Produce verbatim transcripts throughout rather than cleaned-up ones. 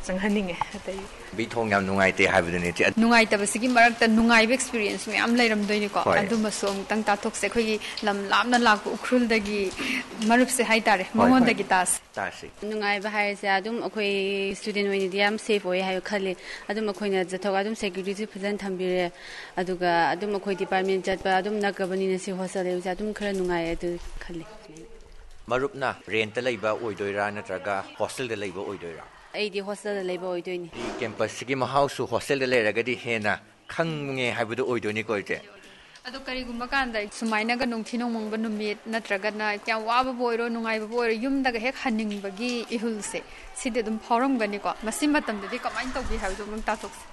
ꯆꯪꯍꯟꯅꯤꯡꯉꯦ ꯑꯇꯩ ꯕꯤꯊꯣꯡ ꯌꯥꯝ ꯅꯨꯡꯉꯥꯏꯇꯦ ꯍꯥꯏꯕꯗꯨꯅꯦ ꯆꯦ ꯅꯨꯡꯉꯥꯏꯇꯕꯁꯤꯒꯤ ꯃꯔꯛꯇ ꯅꯨꯡꯉꯥꯏꯕ ꯑꯦꯛꯁꯄꯤꯔꯤꯌꯦꯟꯁ ꯃꯌꯥꯝ ꯂꯩꯔꯝꯗꯣꯏꯅꯤꯀꯣ ꯑꯗꯨꯃꯁꯨ ꯑꯃꯨꯛꯇꯪ ꯇꯥꯊꯣꯛꯁꯦ ꯑꯩꯈꯣꯏꯒꯤ ꯂꯝ ꯂꯥꯞꯅ ꯂꯥꯛꯄ ꯎꯈ꯭ꯔꯨꯜꯗꯒꯤ ꯃꯔꯨꯞꯁꯦ ꯍꯥꯏꯇꯥꯔꯦ ꯃꯉꯣꯟꯗꯒꯤ ꯇꯥꯁꯦ ꯇꯥꯁꯤ ꯅꯨꯡꯉꯥꯏꯕ ꯍꯥꯏꯔꯤꯁꯦ ꯑꯗꯨꯝ ꯑꯩꯈꯣꯏ ꯁ꯭ꯇꯨꯗꯦꯟ ꯑꯣꯏꯅꯗꯤ ꯌꯥꯝ ꯁꯦꯐ ꯑꯣꯏ ꯍꯥꯏꯕ ꯈꯜꯂꯤ ꯑꯗꯨꯝ ꯑꯩꯈꯣꯏꯅ ꯆꯠꯊꯣꯛ ꯑꯗꯨꯝ ꯁꯦꯀ꯭ꯌꯨꯔꯤꯇꯤꯁꯨ ꯐꯖꯅ ꯊꯝꯕꯤꯔꯦ ꯑꯗꯨꯒ ꯑꯗꯨꯝ ꯑꯩꯈꯣꯏ ꯗꯤꯄꯥꯔꯠꯃꯦꯟ ꯆꯠꯄ ꯑꯗꯨꯝ ꯅꯛꯀꯕꯅꯤꯅ ꯁꯤ ꯍꯣꯁꯇꯦꯜ ꯂꯩꯕꯁꯦ ꯑꯗꯨꯝ ꯈꯔ ꯅꯨꯡꯉꯥꯏ ꯑꯗꯨ ꯈꯜꯂꯤ ꯃꯔꯨꯞꯅ ꯔꯦꯟꯇ ꯂꯩꯕ ꯑꯣꯏꯗꯣꯏꯔꯥ ꯅꯠꯇ꯭ꯔꯒ ꯍꯣꯁꯇꯦꯜꯗ ꯂꯩꯕ ꯑꯣꯏꯗꯣꯏꯔꯥ ꯑꯩꯗꯤ ꯍꯣꯁꯇꯦꯜꯗ ꯂꯩꯕ ꯑꯣꯏꯗꯣꯏꯅꯤ ꯀꯦꯝꯄꯁꯁꯤꯒꯤ ꯃꯍꯥꯎꯁꯨ ꯍꯣꯁꯇꯦꯜꯗ ꯂꯩꯔꯒꯗꯤ ꯍꯦꯟꯅ ꯈꯪꯉꯦ ꯍꯥꯏꯕꯗꯨ ꯑꯣꯏꯗꯣꯏꯅꯤꯀꯣ ꯏꯆꯦ ꯑꯗꯣ ꯀꯔꯤꯒꯨꯝꯕ ꯀꯥꯟꯗ ꯁꯨꯃꯥꯏꯅꯒ ꯅꯨꯡꯊꯤ ꯅꯣꯡꯃꯪꯕ ꯅꯨꯃꯤꯠ ꯅꯠꯇ꯭ꯔꯒꯅ ꯌꯥꯝ ꯋꯥꯕꯕꯨ ꯑꯣꯏꯔꯣ ꯅꯨꯡꯉꯥꯏꯕꯕꯨ ꯑꯣꯏꯔꯣ ꯌꯨꯝꯗꯒ ꯍꯦꯛ ꯍꯟꯅꯤꯡꯕꯒꯤ ꯏꯍꯨꯜꯁꯦ ꯁꯤꯗꯤ ꯑꯗꯨꯝ ꯐꯥꯎꯔꯝꯒꯅꯤꯀꯣ ꯃꯁꯤ ꯃꯇꯝꯗꯗꯤ ꯀꯃꯥꯏꯅ ꯇꯧꯕꯤ ꯍꯥꯏꯕꯗꯨ ꯑꯃꯨꯛ ꯇꯥꯊꯣꯛꯁꯤ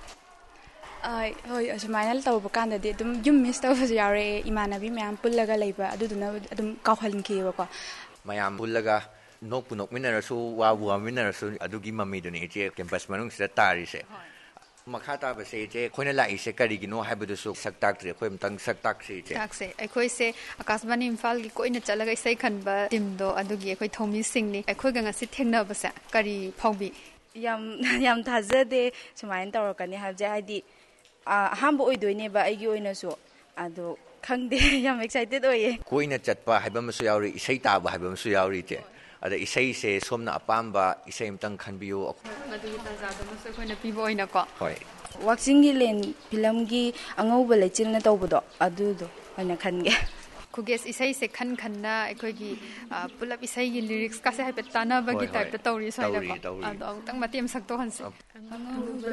ꯍꯣꯏ ꯑꯁꯨꯃꯥꯏꯅ ꯇꯧꯕ ꯀꯥꯟꯗꯗꯤ ꯑꯗꯨꯝ ꯌꯨꯝ ꯃꯤꯁ ꯇꯧꯕꯁꯨ ꯌꯥꯎꯔꯛꯑꯦ ꯏꯃꯥꯟꯅꯕꯤ ꯃꯌꯥꯝ ꯄꯨꯜꯂꯒ ꯂꯩꯕ ꯑꯗꯨꯗꯨꯅ ꯑꯗꯨꯝ ꯀꯥꯎꯍꯟꯈꯤꯑꯕꯀꯣ ꯃꯌꯥꯝ ꯄꯨꯜꯂꯒ ꯅꯣꯛꯄꯨ ꯅꯣꯛꯃꯤꯟꯅꯔꯁꯨ ꯋꯥꯕꯨ ꯋꯥꯃꯤꯟꯅꯔꯁꯨ ꯑꯗꯨꯒꯤ ꯃꯃꯤꯗꯨꯅꯤ ꯏꯆꯦ ꯀꯦꯝꯄꯁ ꯃꯅꯨꯡꯁꯤꯗ ꯇꯥꯔꯤꯁꯦ ꯃꯈꯥ ꯇꯥꯕꯁꯦ ꯏꯆꯦ ꯑꯩꯈꯣꯏꯅ ꯂꯥꯛꯏꯁꯦ ꯀꯔꯤꯒꯤꯅꯣ ꯍꯥꯏꯕꯗꯨꯁꯨ ꯁꯛ ꯇꯥꯛꯇ꯭ꯔꯤ ꯑꯩꯈꯣꯏ ꯑꯃꯨꯛꯇꯪ ꯁꯛ ꯇꯥꯛꯁꯤ ꯏꯆꯦ ꯇꯥꯛꯁꯦ ꯑꯩꯈꯣꯏꯁꯦ ꯑꯀꯥꯁꯕꯥꯅꯤ ꯏꯝꯐꯥꯜꯒꯤ ꯀꯣꯏꯅ ꯆꯠꯂꯒ ꯏꯁꯩ ꯈꯟꯕ ꯇꯤꯝꯗꯣ ꯑꯗꯨꯒꯤ ꯑꯩꯈꯣꯏ ꯊꯧꯃꯤꯁꯤꯡꯅꯤ ꯑꯩꯈꯣꯏꯒ ꯉꯁꯤ ꯊꯦꯡꯅꯕꯁꯦ ꯀꯔꯤ ꯐꯥꯎꯕꯤ ꯌꯥꯝ ꯌꯥꯝ ꯊꯥꯖꯗꯦ ꯁꯨꯃꯥꯏꯅ ꯇꯧꯔꯛꯀꯅꯤ ꯍꯥꯏꯕꯁꯦ ꯍꯥꯏꯗꯤ ꯑꯍꯥꯟꯕ ꯑꯣꯏꯗꯣꯏꯅꯦꯕ ꯑꯩꯒꯤ ꯑꯣꯏꯅꯁꯨ ꯑꯗꯣ ꯈꯪꯗꯦ ꯌꯥꯝ ꯑꯦꯛꯁꯥꯏꯇꯦꯠ ꯑꯣꯏꯌꯦ ꯀꯣꯏꯅ ꯆꯠꯄ ꯍꯥꯏꯕ ꯑꯃꯁꯨ ꯌꯥꯎꯔꯤ ꯏꯁꯩ ꯇꯥꯕ ꯍꯥꯏꯕ ꯑꯃꯁꯨ ꯌꯥꯎꯔꯤ ꯏꯆꯦ ꯑꯗ ꯏꯁꯩꯁꯦ ꯁꯣꯝꯅ ꯑꯄꯥꯝꯕ ꯏꯁꯩ ꯑꯃꯇꯪ ꯈꯟꯕꯤꯌꯨ ꯃꯗꯨꯒꯤ ꯇꯥꯟꯖꯥꯗꯨꯃꯁꯨ ꯑꯩꯈꯣꯏꯅ ꯄꯤꯕ ꯑꯣꯏꯅꯀꯣ ꯍꯣꯏ ꯋꯥꯛꯆꯤꯡꯒꯤ ꯂꯦꯟ ꯐꯤꯂꯝꯒꯤ ꯑꯉꯧꯕ ꯂꯩꯆꯤꯜꯅ ꯇꯧꯕꯗꯣ ꯑꯗꯨꯗꯣ ꯑꯣꯏꯅ ꯈꯟꯒꯦ ꯈꯨꯒꯦꯁ ꯏꯁꯩꯁꯦ ꯈꯟ ꯈꯟꯅ ꯑꯩꯈꯣꯏꯒꯤ ꯄꯨꯂꯞ ꯏꯁꯩꯒꯤ ꯂꯤꯔꯤꯛꯁꯀꯥꯁꯦ ꯍꯥꯏꯐꯦꯠ ꯇꯥꯟꯅꯕꯒꯤ ꯇꯥꯏꯞꯇ ꯇꯧꯔꯤ ꯁ꯭ꯋꯥꯏꯗꯀꯣ ꯑꯗꯣ ꯑꯃꯨꯛꯇꯪ ꯃꯇꯦꯛ ꯑꯃ ꯁꯛꯇꯣꯛꯍꯟꯁꯦ